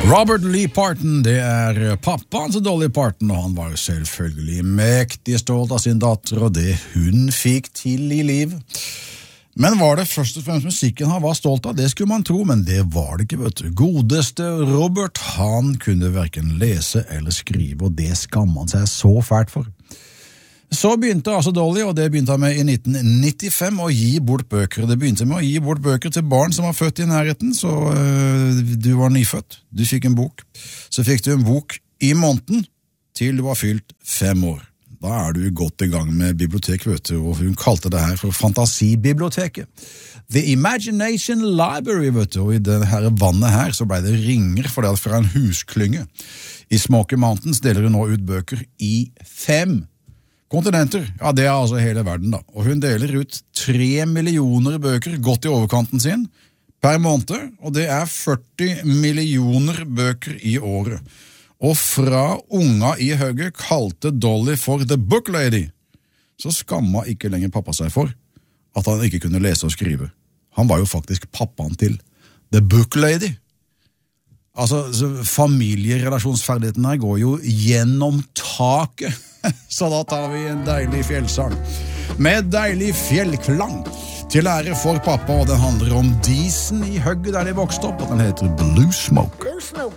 Robert Lee Parton, det pappaen til Dolly Parton, og han var jo selvfølgelig mektig stolt av sin datter og det hun fikk til i liv. Men var det først og fremst musikken han var stolt av? Det skulle man tro, men det var det ikke, vet du. Godeste Robert, han kunne hverken lese eller skrive, og det skammer han seg så fælt for. Så begynte altså Dolly, og det begynte han med i 1995, å gi bort bøker. Det begynte med å gi bort bøker til barn som var født i nærheten, så du var nyfødt, du fikk en bok. Så fikk du en bok i måneden til du var fylt 5 år. Da du godt i gang med bibliotek, vet du, og hun kalte det her for Fantasibiblioteket. The Imagination Library, vet du, og i det her vannet her så ble det ringer fordelt fra en husklynge. I Smoky Mountains deler hun nå ut bøker i 5 kontinenter. Ja, det altså hele verden da. Og hun deler ut 3 millioner bøker, godt i overkanten sin, per måned, og det 40 millioner bøker i året. Og fra unga i høgget kalte Dolly for The Book Lady, så skamma ikke lenger pappa seg for at han ikke kunne lese og skrive. Han var jo faktisk pappaen til The Book Lady. Altså, familierelasjonsferdigheten her går jo gjennom taket, så da tar vi en deilig fjellsang med deilig fjellklang til ære for pappa, og den handler om disen i høgget der de vokste opp, og den heter Blue Smoke.